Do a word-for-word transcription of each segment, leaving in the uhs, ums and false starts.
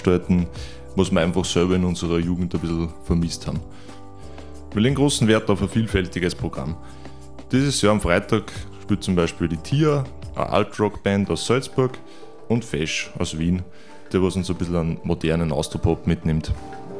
gestalten, was wir einfach selber in unserer Jugend ein bisschen vermisst haben. Wir legen großen Wert auf ein vielfältiges Programm. Dieses Jahr am Freitag spielt zum Beispiel die Tia, eine Alt-Rock-Band aus Salzburg, und Fesch aus Wien, der was uns ein bisschen einen modernen Austropop mitnimmt.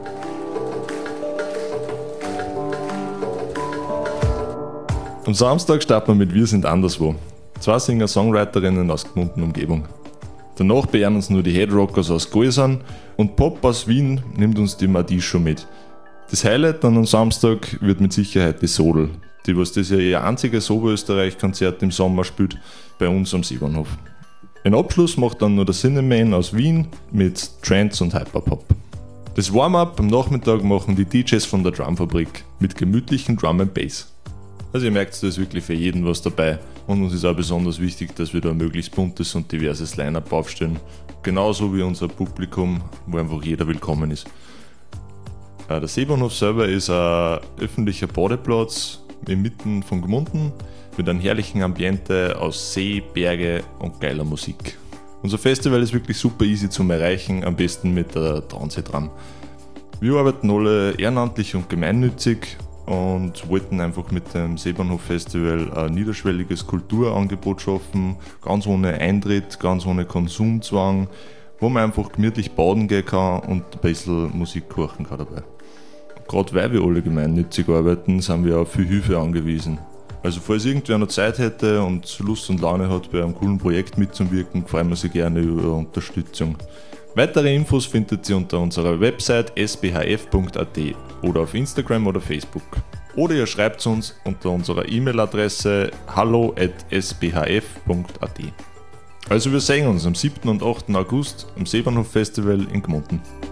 Am Samstag starten wir mit Wir sind anderswo. Zwei Singer-Songwriterinnen aus Gmunden Umgebung. Danach beehren uns nur die Headrockers aus Goisern und Pop aus Wien nimmt uns die Madischo mit. Das Highlight dann am Samstag wird mit Sicherheit die Sodel, die was das ja ihr einziges Oberösterreich-Konzert im Sommer spielt, bei uns am Seebahnhof. Den Abschluss macht dann nur der Cinnamon aus Wien mit Trance und Hyperpop. Das Warm-up am Nachmittag machen die D Js von der Drumfabrik mit gemütlichen Drum and Bass. Also ihr merkt, da ist wirklich für jeden was dabei und uns ist auch besonders wichtig, dass wir da ein möglichst buntes und diverses Line-Up aufstellen. Genauso wie unser Publikum, wo einfach jeder willkommen ist. Der Seebahnhof selber ist ein öffentlicher Badeplatz inmitten von Gmunden mit einem herrlichen Ambiente aus See, Berge und geiler Musik. Unser Festival ist wirklich super easy zum Erreichen, am besten mit der Traunsee-Tram. Wir arbeiten alle ehrenamtlich und gemeinnützig und wollten einfach mit dem Seebahnhof Festival ein niederschwelliges Kulturangebot schaffen, ganz ohne Eintritt, ganz ohne Konsumzwang, wo man einfach gemütlich baden gehen kann und ein bisschen Musik kochen kann dabei. Gerade weil wir alle gemeinnützig arbeiten, sind wir auf viel Hilfe angewiesen. Also falls irgendwer noch Zeit hätte und Lust und Laune hat, bei einem coolen Projekt mitzuwirken, freuen wir sich gerne über Unterstützung. Weitere Infos findet ihr unter unserer Website s b h f punkt a t oder auf Instagram oder Facebook. Oder ihr schreibt uns unter unserer E-Mail-Adresse hallo at s b h f punkt a t. Also wir sehen uns am siebten und achten August am Seebahnhof Festival in Gmunden.